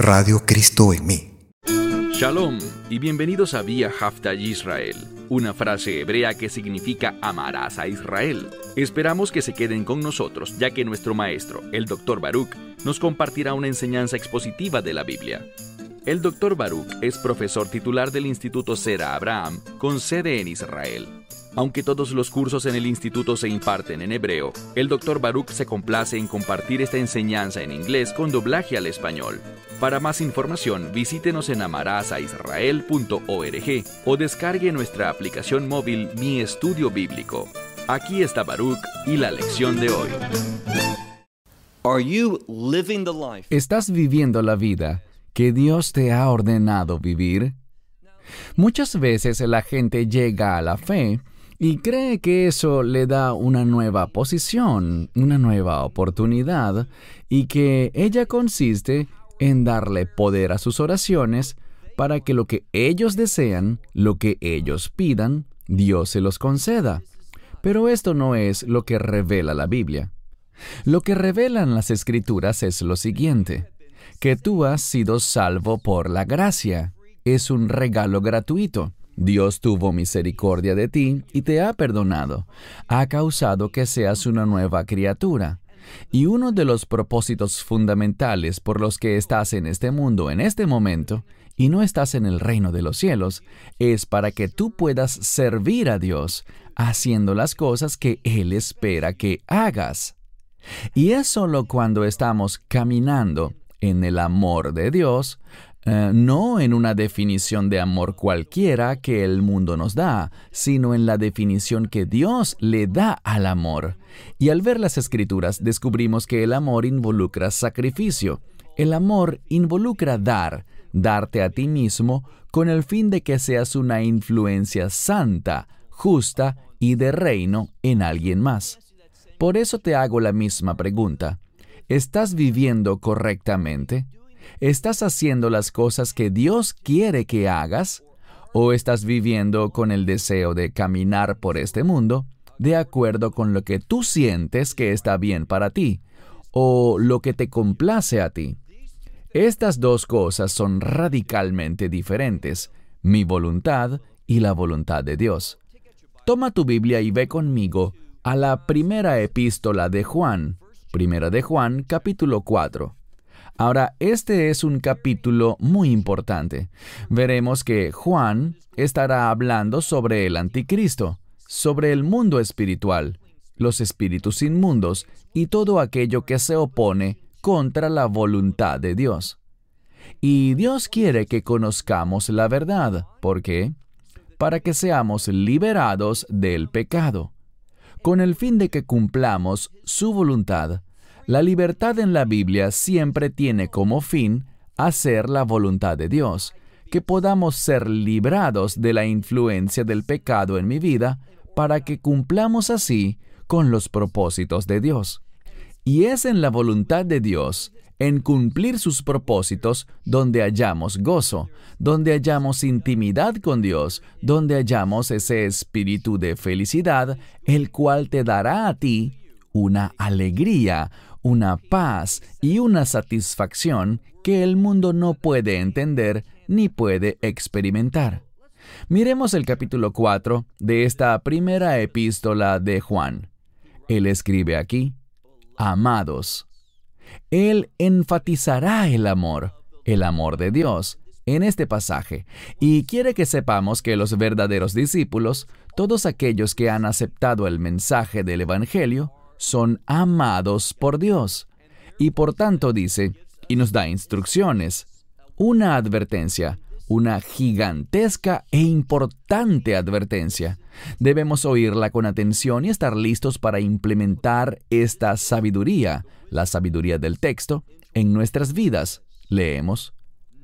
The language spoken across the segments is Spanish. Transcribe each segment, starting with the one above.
Radio Cristo en mí. Shalom y bienvenidos a Vía Hafta Yisrael, una frase hebrea que significa amarás a Israel. Esperamos que se queden con nosotros, ya que nuestro maestro, el Dr. Baruch, nos compartirá una enseñanza expositiva de la Biblia. El Dr. Baruch es profesor titular del Instituto Sera Abraham, con sede en Israel. Aunque todos los cursos en el instituto se imparten en hebreo, el Dr. Baruch se complace en compartir esta enseñanza en inglés con doblaje al español. Para más información, visítenos en amarasaisrael.org o descargue nuestra aplicación móvil Mi Estudio Bíblico. Aquí está Baruch y la lección de hoy. ¿Estás viviendo la vida que Dios te ha ordenado vivir? Muchas veces la gente llega a la fe y cree que eso le da una nueva posición, una nueva oportunidad, y que ella consiste en darle poder a sus oraciones para que lo que ellos desean, lo que ellos pidan, Dios se los conceda. Pero esto no es lo que revela la Biblia. Lo que revelan las Escrituras es lo siguiente: que tú has sido salvo por la gracia. Es un regalo gratuito. Dios tuvo misericordia de ti y te ha perdonado. Ha causado que seas una nueva criatura. Y uno de los propósitos fundamentales por los que estás en este mundo en este momento, y no estás en el reino de los cielos, es para que tú puedas servir a Dios, haciendo las cosas que Él espera que hagas. Y es solo cuando estamos caminando en el amor de Dios, no en una definición de amor cualquiera que el mundo nos da, sino en la definición que Dios le da al amor. Y al ver las Escrituras descubrimos que el amor involucra sacrificio. El amor involucra darte a ti mismo con el fin de que seas una influencia santa, justa y de reino en alguien más. Por eso te hago la misma pregunta. ¿Estás viviendo correctamente? ¿Estás haciendo las cosas que Dios quiere que hagas? ¿O estás viviendo con el deseo de caminar por este mundo de acuerdo con lo que tú sientes que está bien para ti, o lo que te complace a ti? Estas dos cosas son radicalmente diferentes, mi voluntad y la voluntad de Dios. Toma tu Biblia y ve conmigo a la primera epístola de Juan, Primera de Juan, capítulo 4. Ahora, este es un capítulo muy importante. Veremos que Juan estará hablando sobre el anticristo, sobre el mundo espiritual, los espíritus inmundos y todo aquello que se opone contra la voluntad de Dios. Y Dios quiere que conozcamos la verdad. ¿Por qué? Para que seamos liberados del pecado, con el fin de que cumplamos su voluntad. La libertad en la Biblia siempre tiene como fin hacer la voluntad de Dios, que podamos ser librados de la influencia del pecado en mi vida para que cumplamos así con los propósitos de Dios. Y es en la voluntad de Dios, en cumplir sus propósitos, donde hallamos gozo, donde hallamos intimidad con Dios, donde hallamos ese espíritu de felicidad, el cual te dará a ti una alegría, una paz y una satisfacción que el mundo no puede entender ni puede experimentar. Miremos el capítulo 4 de esta primera epístola de Juan. Él escribe aquí: amados. Él enfatizará el amor de Dios, en este pasaje, y quiere que sepamos que los verdaderos discípulos, todos aquellos que han aceptado el mensaje del Evangelio, son amados por Dios. Y por tanto dice, y nos da instrucciones, una advertencia, una gigantesca e importante advertencia. Debemos oírla con atención y estar listos para implementar esta sabiduría, la sabiduría del texto, en nuestras vidas. Leemos: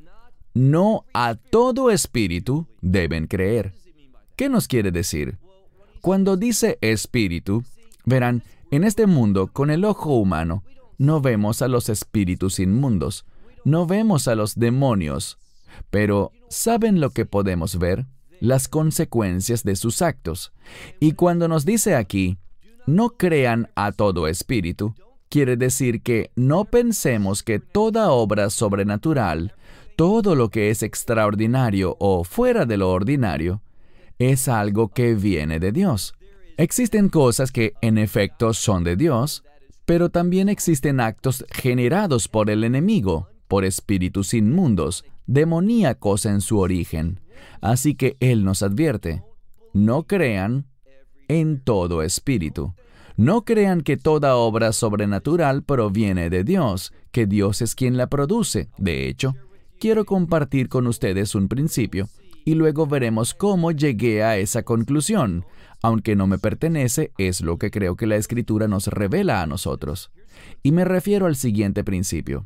no a todo espíritu deben creer. ¿Qué nos quiere decir? Cuando dice espíritu, verán, en este mundo, con el ojo humano, no vemos a los espíritus inmundos, no vemos a los demonios, pero ¿saben lo que podemos ver? Las consecuencias de sus actos. Y cuando nos dice aquí, no crean a todo espíritu, quiere decir que no pensemos que toda obra sobrenatural, todo lo que es extraordinario o fuera de lo ordinario, es algo que viene de Dios. Existen cosas que en efecto son de Dios, pero también existen actos generados por el enemigo, por espíritus inmundos, demoníacos en su origen. Así que Él nos advierte, no crean en todo espíritu. No crean que toda obra sobrenatural proviene de Dios, que Dios es quien la produce. De hecho, quiero compartir con ustedes un principio, y luego veremos cómo llegué a esa conclusión. Aunque no me pertenece, es lo que creo que la Escritura nos revela a nosotros. Y me refiero al siguiente principio.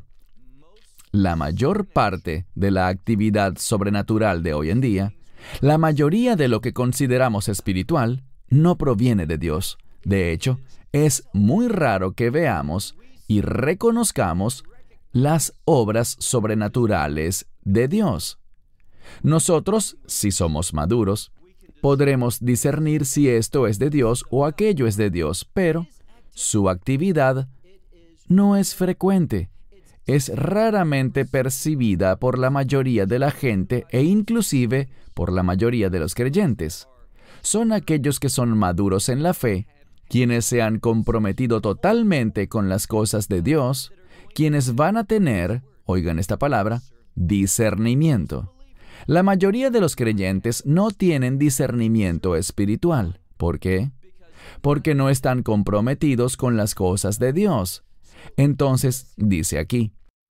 La mayor parte de la actividad sobrenatural de hoy en día, la mayoría de lo que consideramos espiritual, no proviene de Dios. De hecho, es muy raro que veamos y reconozcamos las obras sobrenaturales de Dios. Nosotros, si somos maduros, podremos discernir si esto es de Dios o aquello es de Dios, pero su actividad no es frecuente. Es raramente percibida por la mayoría de la gente e inclusive por la mayoría de los creyentes. Son aquellos que son maduros en la fe, quienes se han comprometido totalmente con las cosas de Dios, quienes van a tener, oigan esta palabra, discernimiento. La mayoría de los creyentes no tienen discernimiento espiritual. ¿Por qué? Porque no están comprometidos con las cosas de Dios. Entonces, dice aquí,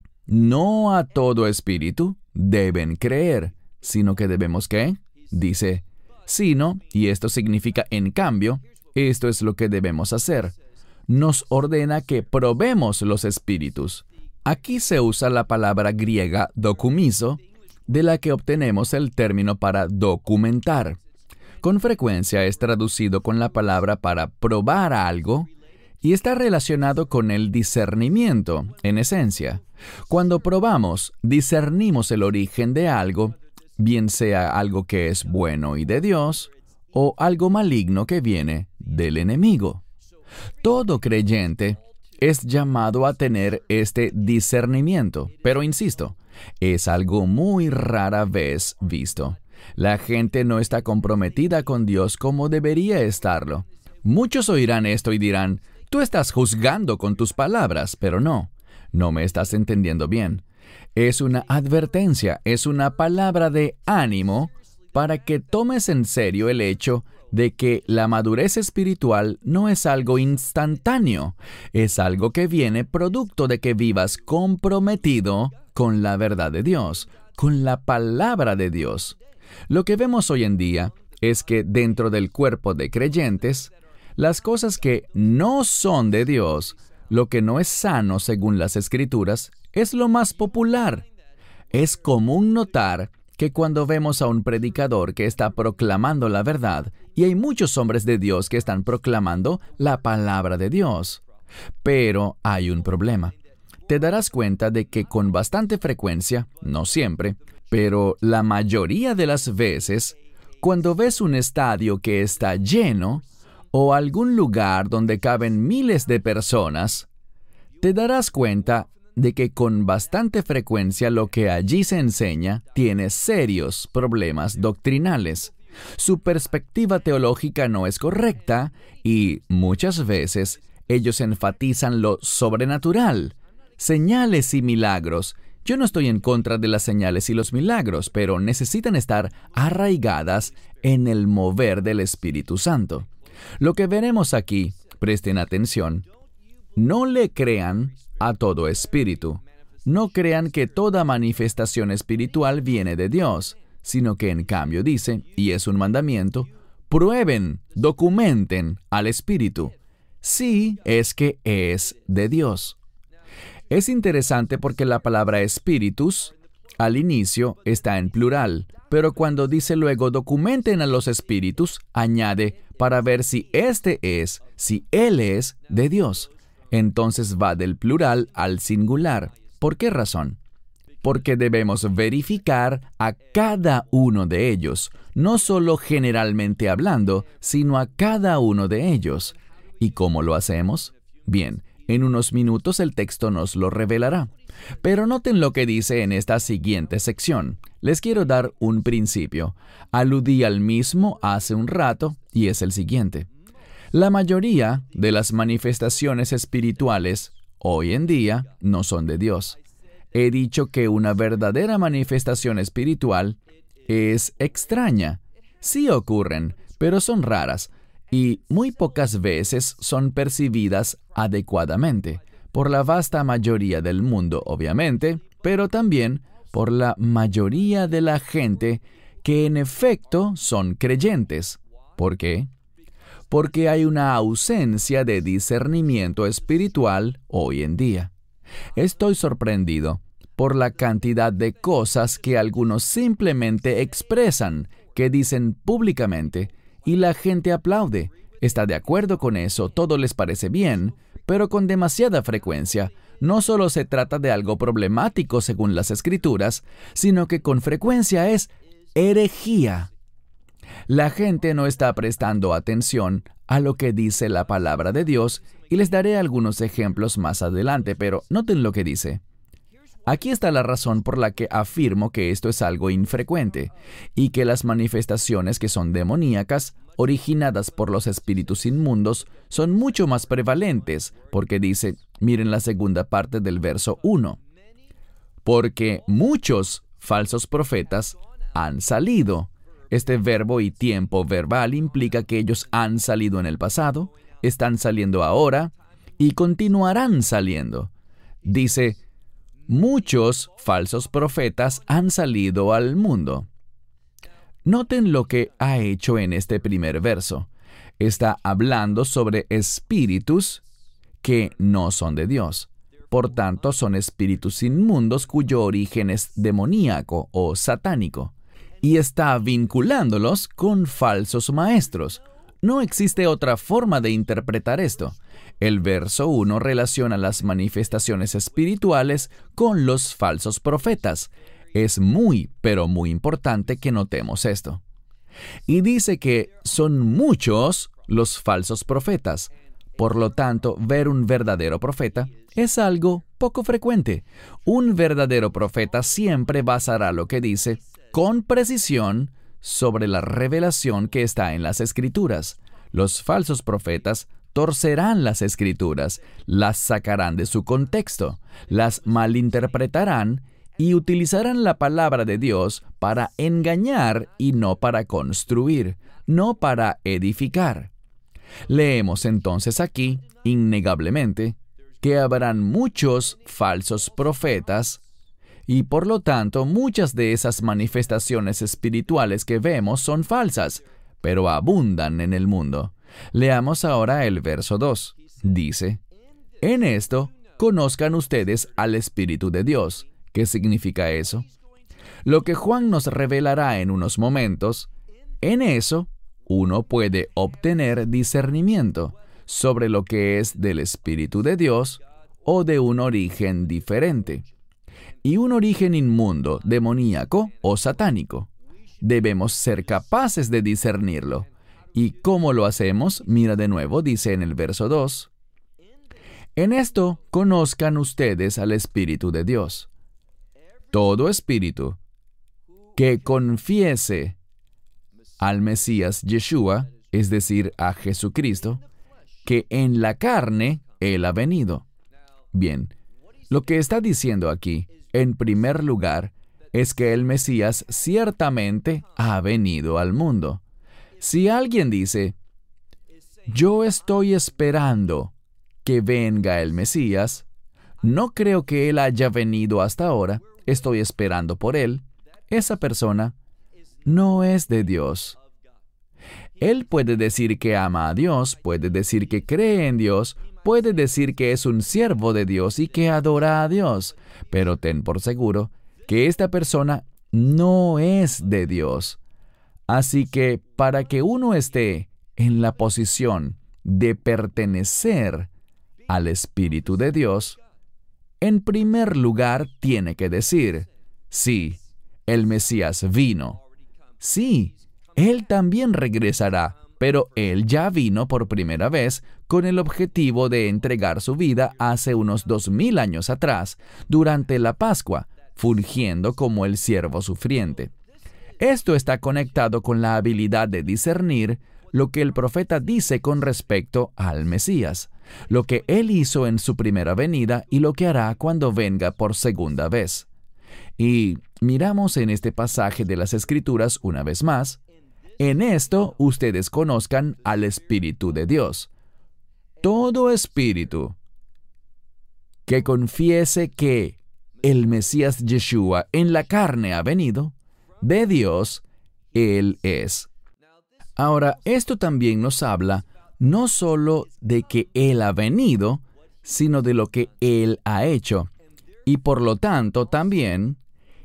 no a todo espíritu deben creer, sino que debemos ¿qué? Dice, sino, y esto significa en cambio, esto es lo que debemos hacer. Nos ordena que probemos los espíritus. Aquí se usa la palabra griega dokumizo, de la que obtenemos el término para documentar. Con frecuencia es traducido con la palabra para probar algo y está relacionado con el discernimiento, en esencia. Cuando probamos, discernimos el origen de algo, bien sea algo que es bueno y de Dios, o algo maligno que viene del enemigo. Todo creyente es llamado a tener este discernimiento, pero insisto, es algo muy rara vez visto. La gente no está comprometida con Dios como debería estarlo. Muchos oirán esto y dirán, tú estás juzgando con tus palabras, pero no me estás entendiendo bien. Es una advertencia, es una palabra de ánimo para que tomes en serio el hecho de que la madurez espiritual no es algo instantáneo, es algo que viene producto de que vivas comprometido con la verdad de Dios, con la palabra de Dios. Lo que vemos hoy en día es que dentro del cuerpo de creyentes, las cosas que no son de Dios, lo que no es sano según las Escrituras, es lo más popular. Es común notar que cuando vemos a un predicador que está proclamando la verdad, y hay muchos hombres de Dios que están proclamando la palabra de Dios, pero hay un problema. Te darás cuenta de que con bastante frecuencia, no siempre, pero la mayoría de las veces, cuando ves un estadio que está lleno, o algún lugar donde caben miles de personas, te darás cuenta de que con bastante frecuencia lo que allí se enseña tiene serios problemas doctrinales. Su perspectiva teológica no es correcta y muchas veces ellos enfatizan lo sobrenatural, señales y milagros. Yo no estoy en contra de las señales y los milagros, pero necesitan estar arraigadas en el mover del Espíritu Santo. Lo que veremos aquí, presten atención, no le crean a todo espíritu. No crean que toda manifestación espiritual viene de Dios, sino que en cambio dice, y es un mandamiento, prueben, documenten al Espíritu. Sí, es que es de Dios. Es interesante porque la palabra espíritus al inicio está en plural, pero cuando dice luego documenten a los espíritus, añade para ver si si Él es de Dios. Entonces va del plural al singular. ¿Por qué razón? Porque debemos verificar a cada uno de ellos, no solo generalmente hablando, sino a cada uno de ellos. ¿Y cómo lo hacemos? Bien, En unos minutos el texto nos lo revelará. Pero noten lo que dice en esta siguiente sección. Les quiero dar un principio. Aludí al mismo hace un rato y es el siguiente. La mayoría de las manifestaciones espirituales hoy en día no son de Dios. He dicho que una verdadera manifestación espiritual es extraña. Sí ocurren, pero son raras y muy pocas veces son percibidas adecuadamente por la vasta mayoría del mundo, obviamente, pero también por la mayoría de la gente que en efecto son creyentes. ¿Por qué? Porque hay una ausencia de discernimiento espiritual hoy en día. Estoy sorprendido por la cantidad de cosas que algunos simplemente expresan, que dicen públicamente, y la gente aplaude, está de acuerdo con eso, todo les parece bien, pero con demasiada frecuencia. No solo se trata de algo problemático según las Escrituras, sino que con frecuencia es herejía. La gente no está prestando atención a lo que dice la palabra de Dios, y les daré algunos ejemplos más adelante, pero noten lo que dice. Aquí está la razón por la que afirmo que esto es algo infrecuente, y que las manifestaciones que son demoníacas, originadas por los espíritus inmundos, son mucho más prevalentes, porque dice, miren la segunda parte del verso 1, porque muchos falsos profetas han salido. Este verbo y tiempo verbal implica que ellos han salido en el pasado, están saliendo ahora y continuarán saliendo. Dice, muchos falsos profetas han salido al mundo. Noten lo que ha hecho en este primer verso. Está hablando sobre espíritus que no son de Dios. Por tanto, son espíritus inmundos cuyo origen es demoníaco o satánico. Y está vinculándolos con falsos maestros. No existe otra forma de interpretar esto. El verso 1 relaciona las manifestaciones espirituales con los falsos profetas. Es muy, pero muy importante que notemos esto. Y dice que son muchos los falsos profetas. Por lo tanto, ver un verdadero profeta es algo poco frecuente. Un verdadero profeta siempre basará lo que dice con precisión sobre la revelación que está en las Escrituras. Los falsos profetas torcerán las Escrituras, las sacarán de su contexto, las malinterpretarán y utilizarán la palabra de Dios para engañar y no para construir, no para edificar. Leemos entonces aquí, innegablemente, que habrán muchos falsos profetas y por lo tanto muchas de esas manifestaciones espirituales que vemos son falsas, pero abundan en el mundo. Leamos ahora el verso 2. Dice, en esto conozcan ustedes al Espíritu de Dios. ¿Qué significa eso? Lo que Juan nos revelará en unos momentos, en eso uno puede obtener discernimiento sobre lo que es del Espíritu de Dios o de un origen diferente. Y un origen inmundo, demoníaco o satánico. Debemos ser capaces de discernirlo. ¿Y cómo lo hacemos? Mira de nuevo, dice en el verso 2. En esto conozcan ustedes al Espíritu de Dios. Todo espíritu que confiese al Mesías Yeshua, es decir, a Jesucristo, que en la carne Él ha venido. Bien, lo que está diciendo aquí, en primer lugar, es que el Mesías ciertamente ha venido al mundo. Si alguien dice, yo estoy esperando que venga el Mesías, no creo que Él haya venido hasta ahora, estoy esperando por Él, esa persona no es de Dios. Él puede decir que ama a Dios, puede decir que cree en Dios, puede decir que es un siervo de Dios y que adora a Dios, pero ten por seguro que esta persona no es de Dios. Así que para que uno esté en la posición de pertenecer al Espíritu de Dios, en primer lugar tiene que decir, sí, el Mesías vino. Sí, Él también regresará, pero Él ya vino por primera vez con el objetivo de entregar su vida hace unos 2000 años atrás, durante la Pascua, fungiendo como el siervo sufriente. Esto está conectado con la habilidad de discernir lo que el profeta dice con respecto al Mesías, lo que Él hizo en su primera venida y lo que hará cuando venga por segunda vez. Y miramos en este pasaje de las Escrituras una vez más: en esto ustedes conozcan al Espíritu de Dios. Todo espíritu que confiese que el Mesías Yeshua en la carne ha venido, de Dios Él es. Ahora, esto también nos habla no solo de que Él ha venido, sino de lo que Él ha hecho. Y por lo tanto, también,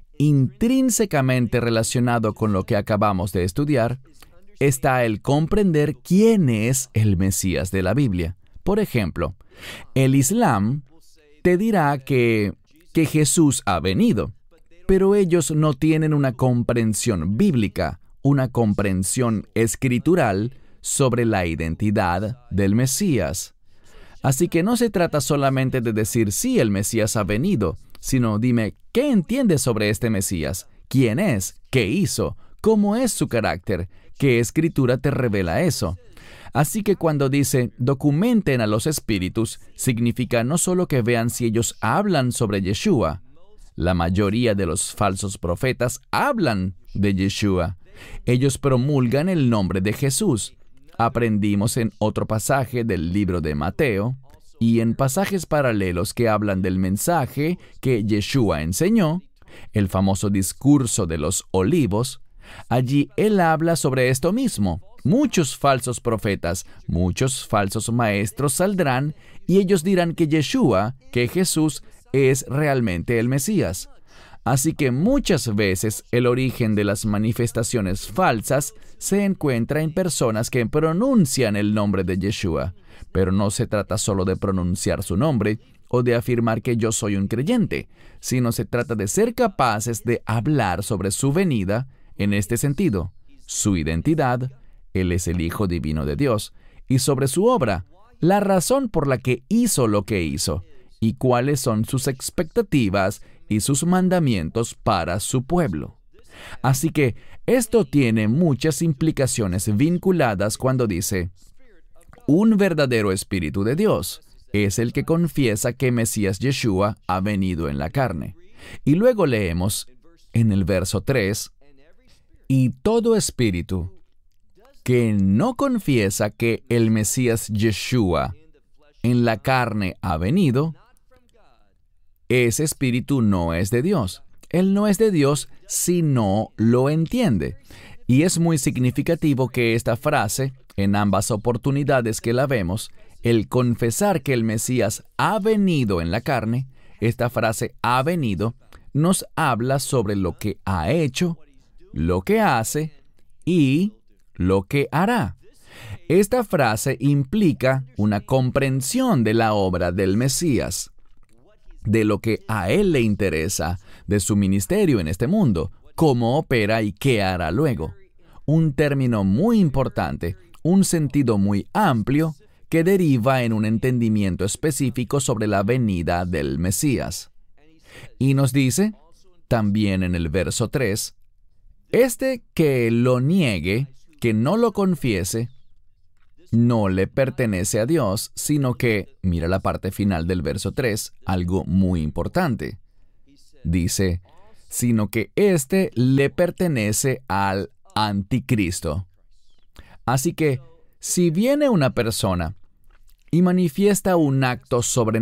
intrínsecamente relacionado con lo que acabamos de estudiar, está el comprender quién es el Mesías de la Biblia. Por ejemplo, el Islam te dirá que Jesús ha venido, pero ellos no tienen una comprensión bíblica, una comprensión escritural sobre la identidad del Mesías. Así que no se trata solamente de decir sí, el Mesías ha venido, sino dime, ¿qué entiendes sobre este Mesías? ¿Quién es? ¿Qué hizo? ¿Cómo es su carácter? ¿Qué escritura te revela eso? Así que cuando dice documenten a los espíritus, significa no solo que vean si ellos hablan sobre Yeshua. La mayoría de los falsos profetas hablan de Yeshua. Ellos promulgan el nombre de Jesús. Aprendimos en otro pasaje del libro de Mateo y en pasajes paralelos que hablan del mensaje que Yeshua enseñó, el famoso discurso de los olivos. Allí Él habla sobre esto mismo. Muchos falsos profetas, muchos falsos maestros saldrán y ellos dirán que Yeshua, que Jesús, es realmente el Mesías. Así que muchas veces el origen de las manifestaciones falsas se encuentra en personas que pronuncian el nombre de Yeshua. Pero no se trata solo de pronunciar su nombre o de afirmar que yo soy un creyente, sino se trata de ser capaces de hablar sobre su venida en este sentido, su identidad, Él es el Hijo Divino de Dios, y sobre su obra, la razón por la que hizo lo que hizo, y cuáles son sus expectativas y sus mandamientos para su pueblo. Así que esto tiene muchas implicaciones vinculadas cuando dice, un verdadero Espíritu de Dios es el que confiesa que Mesías Yeshua ha venido en la carne. Y luego leemos en el verso 3, y todo espíritu que no confiesa que el Mesías Yeshua en la carne ha venido, ese espíritu no es de Dios. Él no es de Dios si no lo entiende. Y es muy significativo que esta frase, en ambas oportunidades que la vemos, el confesar que el Mesías ha venido en la carne, esta frase ha venido, nos habla sobre lo que ha hecho, lo que hace y lo que hará. Esta frase implica una comprensión de la obra del Mesías, de lo que a Él le interesa, de su ministerio en este mundo, cómo opera y qué hará luego. Un término muy importante, un sentido muy amplio, que deriva en un entendimiento específico sobre la venida del Mesías. Y nos dice, también en el verso 3, este que lo niegue, que no lo confiese, no le pertenece a Dios, sino que, mira la parte final del verso 3, algo muy importante. Dice, sino que éste le pertenece al anticristo. Así que, si viene una persona y manifiesta un acto sobrenatural,